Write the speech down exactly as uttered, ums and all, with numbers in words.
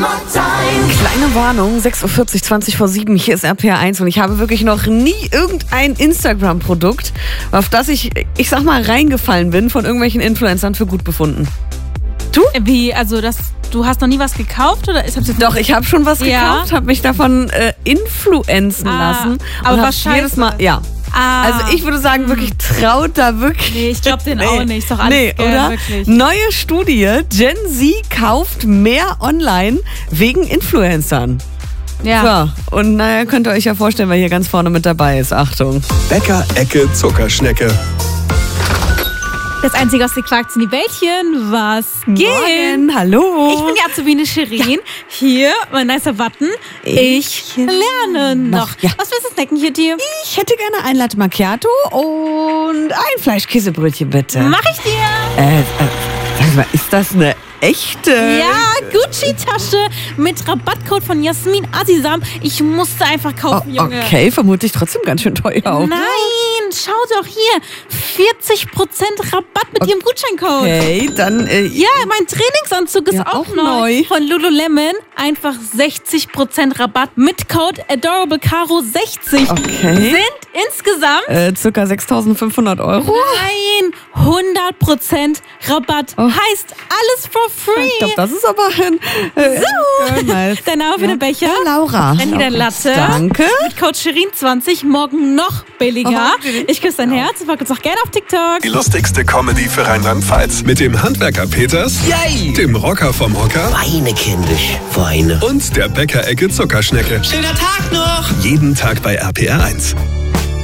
Kleine Warnung, sechs Uhr vierzig, zwanzig vor sieben, hier ist R P R eins und ich habe wirklich noch nie irgendein Instagram-Produkt, auf das ich, ich sag mal, reingefallen bin, von irgendwelchen Influencern für gut befunden. Du? Wie, also das, du hast noch nie was gekauft? Oder? Ich hab's jetzt Doch, ich habe schon was Ja. gekauft, habe mich davon äh, influenzen Ah, lassen. aber und was hab jedes scheiße? Mal, ja. Ah. Also ich würde sagen, wirklich traut da wirklich. Nee, ich glaub den auch nicht. Ist doch alles nee, Scam, oder? wirklich. Neue Studie, Gen Z kauft mehr online wegen Influencern. Ja. So, und naja, könnt ihr euch ja vorstellen, wer hier ganz vorne mit dabei ist. Achtung. Bäcker-Ecke Zuckerschnecke. Das einzige aus den Quarks in die Bällchen, was geht? Morgen, hallo. Ich bin die Azubine Shirin. Hier, mein nicer Button. Ich, lerne noch. Ja. Was willst du snacken hier, dir? Ich hätte gerne ein Latte Macchiato und ein Fleischkäsebrötchen, bitte. Mach ich dir. Äh, äh, sag mal, ist das eine echte? Ja, Gucci-Tasche mit Rabattcode von Jasmin Azizam. Ich musste einfach kaufen, Oh, Junge. okay, vermutlich trotzdem ganz schön teuer. Auch. Nein, schau doch hier. vierzig Prozent Rabatt mit ihrem Gutscheincode. Okay, dann, äh, Ja, mein Trainingsanzug ist Ja, auch, auch neu. neu. Von Lululemon. Einfach sechzig Prozent Rabatt mit Code Adorablecaro sechzig. Okay. Sind insgesamt äh, circa sechstausendfünfhundert Euro. nein, hundert Prozent Rabatt. Oh. Heißt alles for free. Ich glaube, das ist aber ein äh, So. nice. Dein Name für den Becher? Ja, Laura. Dann hier dein Latte. Danke. Mit Code Shirin zwanzig morgen noch billiger. Oh, okay. Ich küsse dein Herz. Folgt uns auch gerne auf TikTok. Die lustigste Comedy für Rheinland-Pfalz. Mit dem Handwerker Peters, Yay! dem Rocker vom Hocker Weine, kindisch, weine. und der Bäcker-Ecke Zuckerschnecke. Schöner Tag noch! Jeden Tag bei R P R eins.